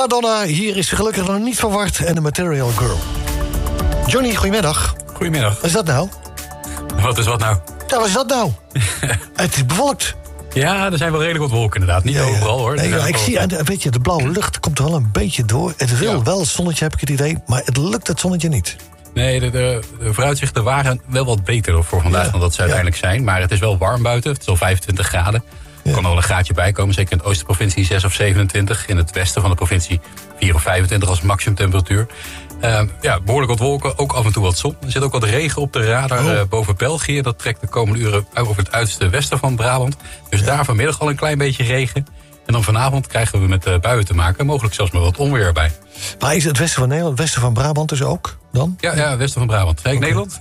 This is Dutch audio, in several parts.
Madonna, hier is ze gelukkig nog niet verward en de Material Girl. Johnny, goedemiddag. Goedemiddag. Wat is dat nou? Wat is wat nou? Ja, wat is dat nou? Het is bewolkt. Ja, er zijn wel redelijk wat wolken inderdaad. Niet overal hoor. Nee, ik zie, weet je, de blauwe lucht komt er wel een beetje door. Het wil wel het zonnetje, heb ik het idee, maar het lukt het zonnetje niet. Nee, de vooruitzichten waren wel wat beter voor vandaag dan dat ze uiteindelijk zijn. Maar het is wel warm buiten. Het is al 25 graden. Er kan er wel een graadje bij komen. Zeker in het oostenprovincie 6 of 27. In het westen van de provincie 4 of 25 als maximumtemperatuur. Behoorlijk wat wolken, ook af en toe wat zon. Er zit ook wat regen op de radar boven België. Dat trekt de komende uren over het uiterste westen van Brabant. Dus daar vanmiddag al een klein beetje regen. En dan vanavond krijgen we met buien te maken. Mogelijk zelfs met wat onweer erbij. Maar is het westen van Nederland, het westen van Brabant dus ook dan? Ja, westen van Brabant. Zei ik Nederland?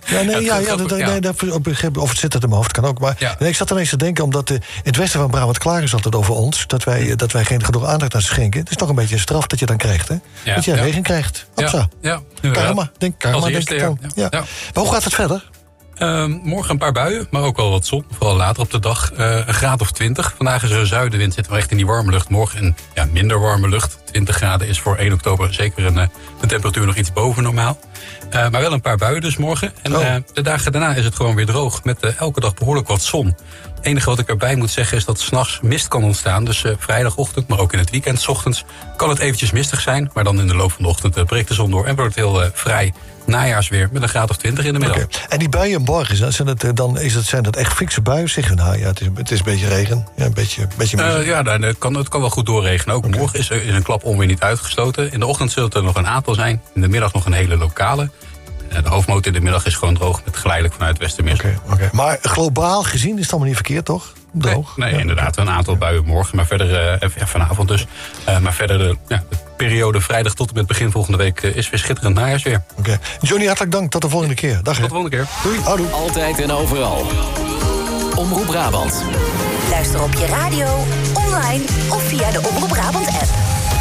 Of het zit uit mijn hoofd, kan ook. Maar ik zat ineens te denken, omdat in het westen van Brabant klaar is altijd over ons, dat wij geen genoeg aandacht aan schenken. Het is toch een beetje een straf dat je dan krijgt, hè? Dat je regen krijgt. Karma, denk ik dan. Maar hoe gaat het verder? Morgen een paar buien, maar ook wel wat zon. Vooral later op de dag een graad of 20. Vandaag is er een zuidenwind, zitten we echt in die warme lucht. Morgen een minder warme lucht. 20 graden is voor 1 oktober zeker een temperatuur nog iets boven normaal. Maar wel een paar buien dus morgen. En de dagen daarna is het gewoon weer droog. Met elke dag behoorlijk wat zon. Het enige wat ik erbij moet zeggen is dat 's nachts mist kan ontstaan. Dus vrijdagochtend, maar ook in het weekend 's ochtends kan het eventjes mistig zijn. Maar dan in de loop van de ochtend breekt de zon door en wordt het heel vrij najaarsweer met een graad of 20 in de middag. En die buien morgen, zijn dat echt fikse buien? Zeggen we, het is een beetje regen, een beetje het kan wel goed doorregenen. Ook morgen is een klap onweer niet uitgesloten. In de ochtend zullen er nog een aantal zijn. In de middag nog een hele lokale. De hoofdmoot in de middag is gewoon droog met geleidelijk vanuit het westenmist. Okay. Maar globaal gezien is het allemaal niet verkeerd, toch? Droog? Nee, inderdaad. Een aantal buien morgen, maar verder vanavond dus. Maar verder de periode vrijdag tot en met begin volgende week is weer schitterend najaarsweer. Johnny, hartelijk dank. Tot de volgende keer. Dag. Tot de volgende keer. Doei. Houdoe. Altijd en overal. Omroep Brabant. Luister op je radio, online of via de Omroep Brabant app.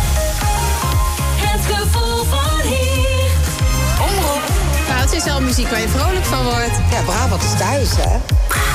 Het gevoel van hier. Omroep. Nou, het is wel muziek waar je vrolijk van wordt. Ja, Brabant is thuis, hè?